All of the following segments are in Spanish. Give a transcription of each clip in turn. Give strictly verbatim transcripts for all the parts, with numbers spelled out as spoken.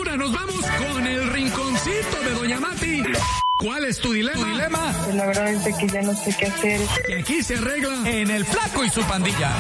ahora nos vamos con el rinconcito de Doña Mati. ¿Cuál es tu dilema? ¿Tu dilema? Pues la verdad es que ya no sé qué hacer. Que aquí se arregla en El Flaco y su pandilla.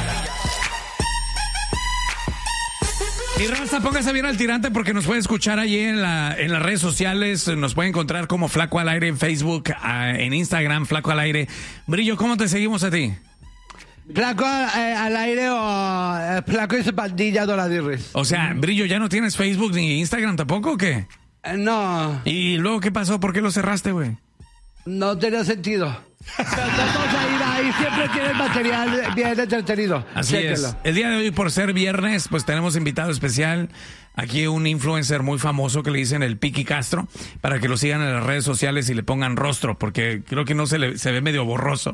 Y raza, póngase bien al tirante porque nos puede escuchar allí en la en las redes sociales. Nos puede encontrar como Flaco al Aire en Facebook, en Instagram, Flaco al Aire. Brillo, ¿cómo te seguimos a ti? Flaco eh, al Aire o eh, Flaco y su pandilla Doradirris. O sea, Brillo, ¿ya no tienes Facebook ni Instagram tampoco o qué? Eh, no. ¿Y luego qué pasó? ¿Por qué lo cerraste, güey? No tenía sentido. Vamos a ir ahí, siempre tienes material bien entretenido. Así Chéquelo. es. El día de hoy, por ser viernes, pues tenemos invitado especial. Aquí un influencer muy famoso que le dicen el Piqui Castro, para que lo sigan en las redes sociales y le pongan rostro, porque creo que no se le se ve medio borroso.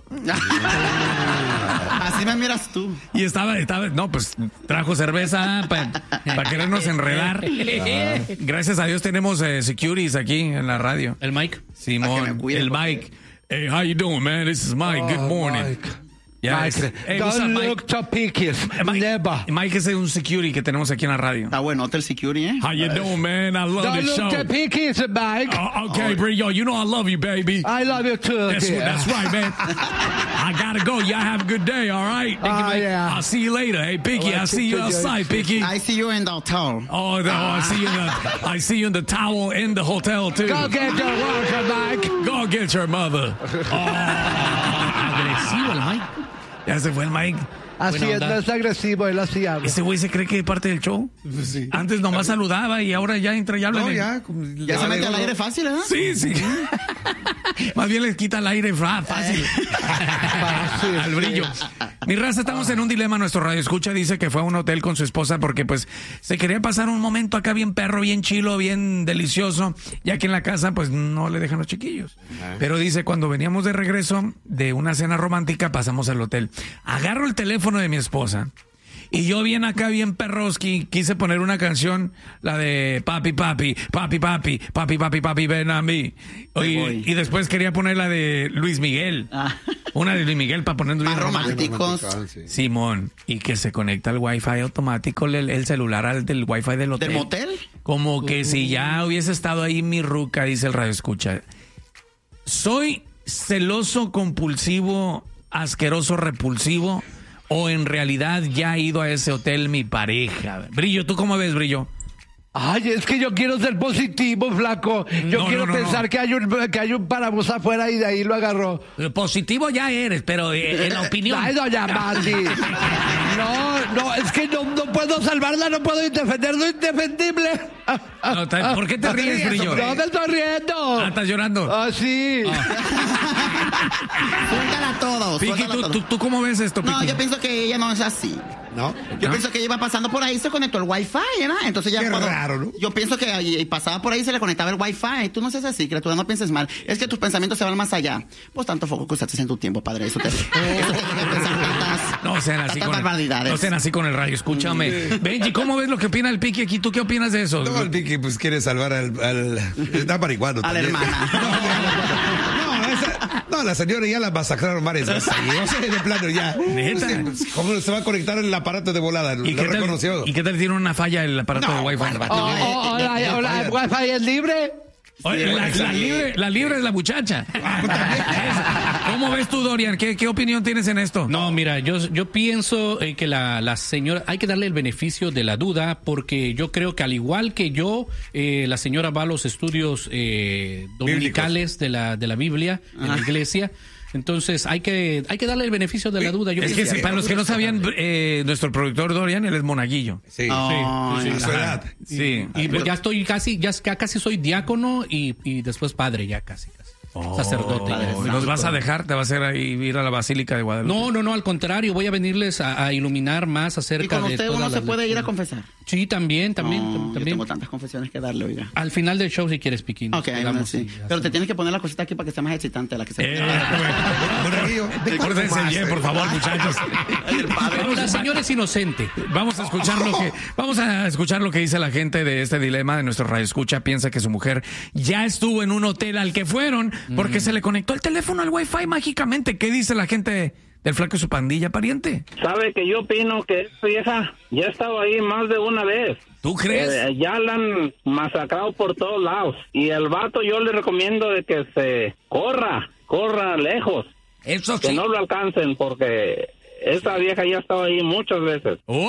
Así me miras tú. Y estaba, estaba no, pues trajo cerveza para pa querernos enredar. Gracias a Dios tenemos eh, securities aquí en la radio. El Mike. Simón, el Mike. Hey, how you doing, man? This is Mike. Oh, Good morning. Mike. Yeah, Mike, hey, what's don't up, Mike? look to pickies. Mike, Never. Mike es un security que tenemos aquí en la radio. Está bueno, Hotel Security, ¿eh? How you doing, man? I love Don't the look show. to pickies, Mike. Oh, okay, Brillo, you know I love you, baby. I love you too. That's, dear. that's right, man. I gotta go. Y'all have a good day, all right? Oh, yeah. I'll see you later. Hey, Picky, Well, I'll see you good, good. outside, Picky. I see you in the hotel. Oh, no, I see you in the I see you in the towel in the hotel too. Go get your water, Mike. Go get your mother. Agresivo el Mike. Ya se fue el Mike. Así Buena es, onda. no es agresivo, él así habla. Ese güey se cree que es parte del show. Sí. Antes nomás saludaba y ahora ya entra y habla. No, en el- ya. como- Ya se mete al aire fácil, ¿eh? Sí, sí. Más bien les quita el aire ah, fácil. Fácil, Al brillo. Mi raza, estamos en un dilema. Nuestro radio escucha dice que fue a un hotel con su esposa porque pues se quería pasar un momento acá bien perro, bien chilo, bien delicioso, ya que en la casa pues no le dejan los chiquillos. Pero dice, cuando veníamos de regreso de una cena romántica pasamos al hotel. Agarro el teléfono de mi esposa y yo bien acá, bien perroski, quise poner una canción, la de papi, papi, papi, papi, papi, papi, papi, ven a mí. Y, y después quería poner la de Luis Miguel. Ah. Una de Luis Miguel para poner Más románticos. Sí. Simón, y que se conecta al Wi-Fi automático, el, el celular al del Wi-Fi del hotel. ¿Del motel? Como que si ya hubiese estado ahí mi ruca, dice el radio escucha. ¿Soy celoso, compulsivo, asqueroso, repulsivo? ¿O en realidad ya ha ido a ese hotel mi pareja? Brillo, ¿tú cómo ves, Brillo? Ay, es que yo quiero ser positivo, Flaco. Yo No, quiero no, no, pensar no. Que, hay un, que hay un parabús afuera y de ahí lo agarró. Positivo ya eres, pero eh, en la opinión. Ay, doña Mati. No, no, es que no, no puedo salvarla, no puedo defender lo indefendible. No, ta- ¿por qué te ríes, Brillo? No me estoy riendo. Ah, ¿estás llorando? Ah, sí. Suéltala a todos. Piqui, suéltala a ¿tú, todos. tú, ¿tú cómo ves esto, Piqui? No, yo pienso que ella no es así. ¿No? Yo ¿Ah? pienso que ella iba pasando por ahí, se conectó el Wi-Fi, ¿verdad? Entonces ya Qué cuando- raro, ¿no? Yo pienso que ahí- pasaba por ahí y se le conectaba el Wi-Fi. Tú no seas así, criatura, no pienses mal. Es que tus pensamientos se van más allá. Pues tanto foco que usaste en tu tiempo, padre. Eso te, eso te hace pensar tantas, No sean así tantas con el, barbaridades. no sean así con el radio, escúchame. Benji, ¿cómo ves lo que opina el Piqui aquí? ¿Tú qué opinas de eso? No, el Piqui pues quiere salvar al... al está marihuano A la también. hermana. No, esa- no, la señora ya la masacraron varias veces. O sea, de plano ya. ¿Neta? Pues, ¿cómo se va a conectar el aparato de volada? ¿Y Lo qué, tal, reconoció. ¿Y qué tal tiene una falla el aparato No, de Wi-Fi? bárbaro. Oh, oh, hola, hola, ¿el Wi-Fi es libre? Oye, la, la libre, la libre es la muchacha. ¿Cómo ves tú, Dorian? ¿Qué, qué opinión tienes en esto? No, mira, yo, yo pienso eh, que la, la señora, hay que darle el beneficio de la duda, porque yo creo que al igual que yo, eh, la señora va a los estudios eh, dominicales de la, de la Biblia, en la iglesia. Entonces hay que hay que darle el beneficio de la duda. Yo Es que pienso sí, para los que no sabían, eh, nuestro productor Dorian, él es monaguillo. Sí. Ay, Sí, a su edad. Sí. Y pues ya estoy casi, ya, ya casi soy diácono y, y después padre, ya casi, casi. Sacerdote. ya. Oh, ¿Nos vas a dejar? ¿Te vas a ir a ir a la Basílica de Guadalupe? No, no, no, al contrario, voy a venirles a, a iluminar más acerca Y con de usted todas uno se las puede ir a lecturas. confesar. Sí, también, también, No, yo también. tengo tantas confesiones que darle, oiga. Al final del show, si quieres, Piquín. Ok, ahí Quedamos bueno, sí. y- Pero te tienes que poner la cosita aquí para que sea más excitante la que se Eh, Pórtense bien, por favor, muchachos. Pero la señora es inocente. Vamos a escuchar lo que vamos a escuchar lo que dice la gente de este dilema de nuestro radio escucha. Piensa que su mujer ya estuvo en un hotel al que fueron porque se le conectó el teléfono al Wi-Fi mágicamente. ¿Qué dice la gente del Flaco y su pandilla, pariente? Sabe que yo opino que esta vieja ya ha estado ahí más de una vez. ¿Tú crees? Eh, ya la han masacrado por todos lados. Y el vato yo le recomiendo de que se corra, corra lejos. Eso que sí. no lo alcancen porque esa vieja ya ha estado ahí muchas veces. ¡Oh!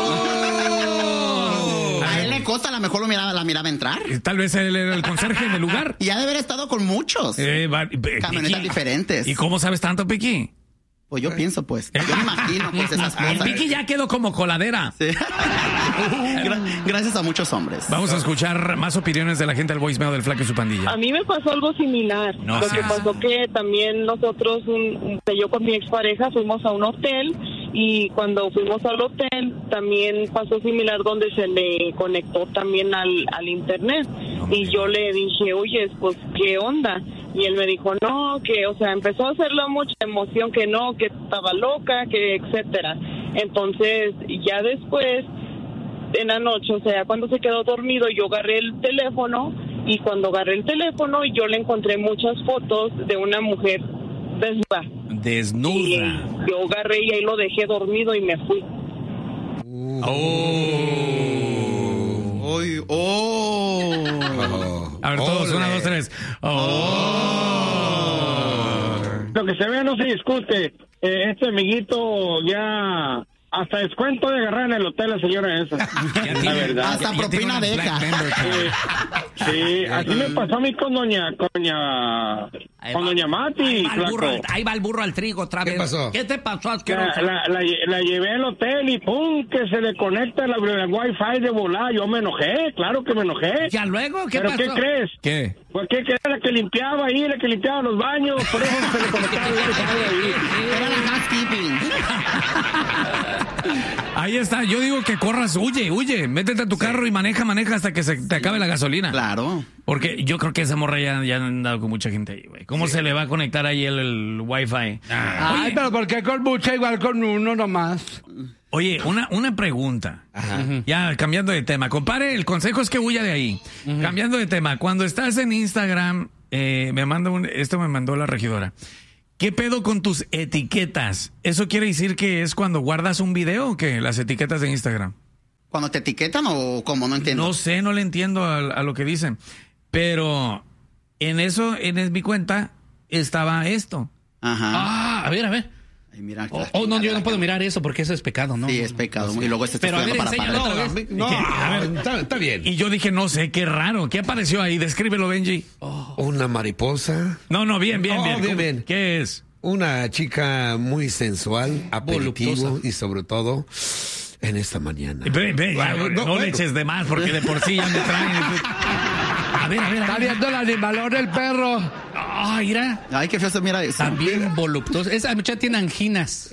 A él le consta, a lo mejor lo miraba, la miraba entrar. Tal vez él era el conserje del lugar. Y ha de haber estado con muchos. Eh, va- eh, Camionetas Piqui. diferentes. ¿Y cómo sabes tanto, Piqui? Pues yo pienso, pues. Yo me imagino, pues, esas El cosas. Piqui ya quedó como coladera. Sí. Gra- Gracias a muchos hombres. Vamos a escuchar más opiniones de la gente del voicemail del Flaco y su pandilla. A mí me pasó algo similar. No Lo que seas- pasó que también nosotros, un, un- yo con mi expareja fuimos a un hotel y cuando fuimos al hotel también pasó similar donde se le conectó también al, al internet. Y yo le dije, oye, pues, ¿qué onda? Y él me dijo, no, que, o sea, empezó a hacerle mucha emoción, que no, que estaba loca, que etcétera. Entonces, ya después, en la noche, o sea, cuando se quedó dormido, yo agarré el teléfono y cuando agarré el teléfono, yo le encontré muchas fotos de una mujer desnuda. Y Desnuda. yo agarré y ahí lo dejé dormido y me fui. Uy, oh. A ver, todos, Ole. una, dos, tres. Oh. Lo que se ve no se discute. Eh, este amiguito ya hasta descuento de agarrar en el hotel la señora esa. Ya La tiene- verdad. Hasta ya- ya propina tiene un deja. Black Member Card. Sí, así me pasó a mí con doña, con doña, con doña Mati, Ahí va, el flaco. burro al, ahí va el burro al trigo otra ¿Qué vez. pasó? ¿Qué te pasó, La, asqueroso? la, la, la llevé al hotel y pum, que se le conecta la, la wifi de volar. Yo me enojé, claro que me enojé. ¿Ya luego qué ¿Pero pasó? qué crees? ¿Qué? Pues que era la que limpiaba ahí, la que limpiaba los baños, por eso se le conectaba el wifi ahí. Era la housekeeping. Ahí está, yo digo que corras, huye, huye, métete a tu carro y maneja, maneja hasta que se te acabe la gasolina. Claro. Porque yo creo que esa morra ya, ya han andado con mucha gente ahí, güey. ¿Cómo se le va a conectar ahí el, el wifi? Ay, pero ¿por qué con mucha igual con uno nomás? Oye, una, una pregunta. Ya, cambiando de tema. Compare, el consejo es que huya de ahí. Cambiando de tema, cuando estás en Instagram, eh, me manda un, esto me mandó la regidora. ¿Qué pedo con tus etiquetas? ¿Eso quiere decir que es cuando guardas un video o qué? Las etiquetas de Instagram. ¿Cuando te etiquetan o cómo? No entiendo. No sé, no le entiendo a, a lo que dicen. Pero en eso, en mi cuenta, estaba esto. Ajá. Ah, a ver, a ver. Ay, mira, Oh, la oh, no, yo chingada. no puedo mirar eso porque eso es pecado, ¿no? Sí, es pecado. Y luego este está Pero a ver, estudiando para enséñalo padre. otra vez. No, ¿Qué? A ver. está, está bien. Y yo dije, no sé, qué raro. ¿Qué apareció ahí? Descríbelo, Benji. Una mariposa, No, no, bien, bien, Oh, bien. bien, ¿Cómo- bien. ¿Qué es? una chica muy sensual, aperitivo Voluptuosa. y sobre todo en esta mañana. Ve, ve, ya, Bueno, no, no, le bueno. eches de más porque de por sí ya me traen. A ver, a ver, a Está ver. viendo el animalón el perro. Ah, mira. Ay, qué feo se mira eso. También voluptuosa. Esa muchacha tiene anginas.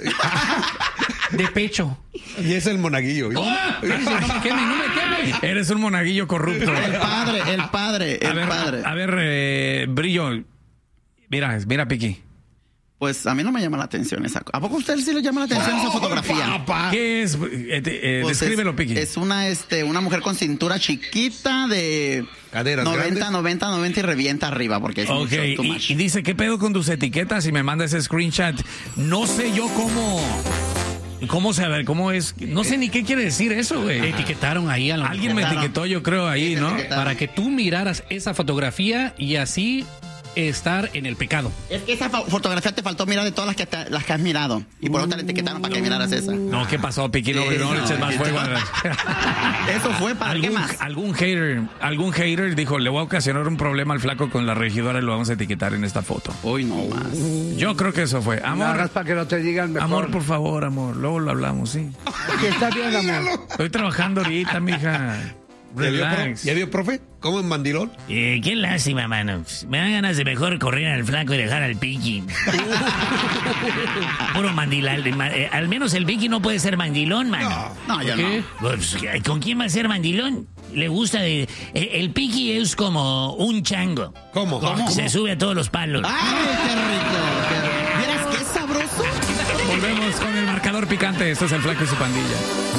De pecho. Y es el monaguillo. ¿viste? No me queme, no me queme. Eres un monaguillo corrupto. El padre, el padre, A el ver, padre. a ver, eh, Brillo. Mira, mira, Piqui. Pues a mí no me llama la atención esa. ¿A poco a usted sí le llama la atención esa fotografía? ¿Qué es? Eh, te- eh, Pues descríbelo, es, Piqui. es una este una mujer con cintura chiquita de Caderas noventa, grandes. noventa, noventa y revienta arriba porque es Ok, mucho, too y, much. y dice, ¿qué pedo con tus etiquetas? Y me manda ese screenshot. No sé yo cómo... ¿Cómo saber? ¿Cómo es? No sé ni qué quiere decir eso, Te güey. etiquetaron ahí a lo Alguien me etiquetaron. etiquetó, yo creo, ahí, Sí, te ¿no? etiquetaron. para que tú miraras esa fotografía y así estar en el pecado. Es que esa fo- fotografía te faltó mirar de todas las que, te- las que has mirado. Y por eso te la etiquetaron para que miraras esa. No, ¿qué pasó, Piqui? No, Sí, no le no, eches más sí. fuego. Eso fue para qué ¿Algún, más. algún hater, algún hater dijo, le voy a ocasionar un problema al flaco con la regidora y lo vamos a etiquetar en esta foto. Uy, no más. Yo creo que eso fue. No hagas Amor, para que no te digan mejor. amor, por favor, amor. Luego lo hablamos, sí. Que está bien, amor. Estoy trabajando ahorita, mija. ¿Ya vio, pro- Relax. ¿Ya vio, profe? ¿Cómo en mandilón? Eh, qué lástima, mano. Me dan ganas de mejor correr al flaco y dejar al Piqui. Puro mandilal. Eh, al menos el Piqui no puede ser mandilón, mano. No, ya ¿Qué? no. Pues, ¿con quién va a ser mandilón? Le gusta de... eh, el Piqui es como un chango. ¿Cómo? Se sube a todos los palos. ¡Ay, qué rico! Qué- ¿Vieras qué sabroso? Volvemos con el marcador picante. Esto es el flaco y su pandilla.